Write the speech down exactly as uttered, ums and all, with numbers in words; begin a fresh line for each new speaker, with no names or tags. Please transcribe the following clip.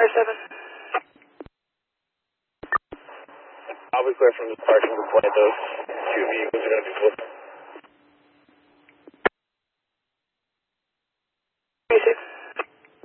Fire seven.
I'll be clear from the parking to point those two vehicles are going to be flipped.